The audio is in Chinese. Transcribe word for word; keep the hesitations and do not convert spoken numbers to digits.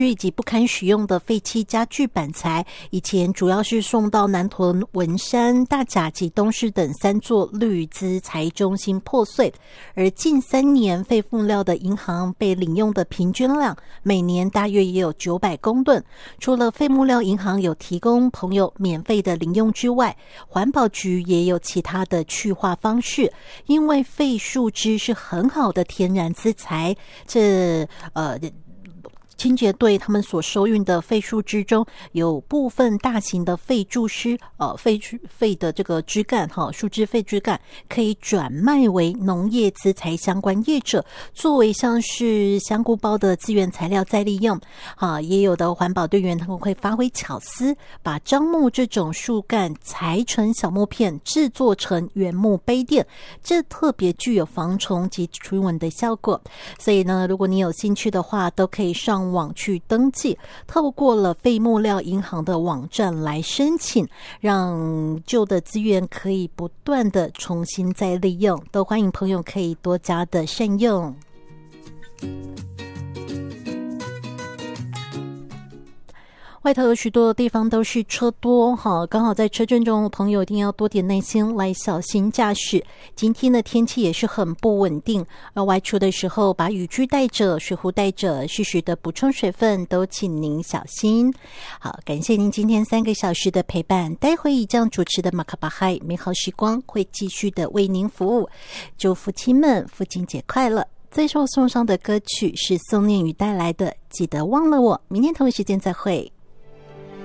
以及不堪使用的废弃家具板材，以前主要是送到南屯、文山、大甲及东势等三座绿资材中心破碎，而近三年废木料的银行被领用的平均量每年大约也有九百公吨。除了废木料银行有提供朋友免费的领用之外，环保局也有其他的去化方式，因为废树枝是很好的天然资材，这呃清洁队他们所收运的废树枝中，有部分大型的废树枝，呃，废废的这个枝干，哈，树枝废枝干可以转卖为农业资材相关业者，作为像是香菇包的资源材料再利用。啊，也有的环保队员他们会发挥巧思，把樟木这种树干裁成小木片，制作成原木杯垫，这特别具有防虫及驱蚊的效果。所以呢，如果你有兴趣的话，都可以上网去登记，透过了废木料银行的网站来申请，让旧的资源可以不断的重新再利用，都欢迎朋友可以多加的善用。外头有许多地方都是车多哈，刚好在车阵中的朋友一定要多点耐心来小心驾驶。今天的天气也是很不稳定，而外出的时候把雨具带着，水壶带着，适时的补充水分，都请您小心。好，感谢您今天三个小时的陪伴，待会以这样主持的马卡巴嗨美好时光会继续的为您服务。祝父亲们父亲节快乐！最后送上的歌曲是宋念宇带来的《记得忘了我》，明天同一时间再会。